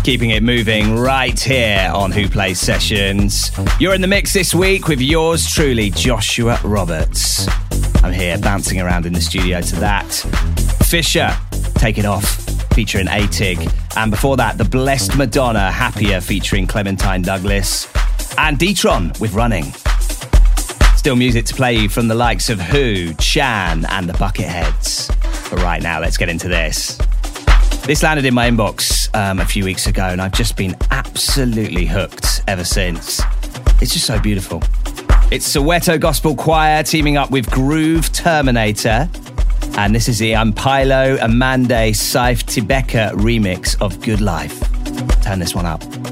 Keeping it moving right here on Who Plays Sessions. You're in the mix this week with yours truly, Joshua Roberts. I'm here bouncing around in the studio to that. Fisher, Take It Off, featuring A-Tig. And before that, The Blessed Madonna, Happier, featuring Clementine Douglas. And D-Tron with Running. Still music to play from the likes of Who, Chan, and the Bucketheads. But right now, let's get into this. This landed in my inbox a few weeks ago, and I've just been absolutely hooked ever since. It's just so beautiful. It's Soweto Gospel Choir teaming up with Groove Terminator, and this is the Ampilo Amande Saif Tibeka remix of Good Life. Turn this one up.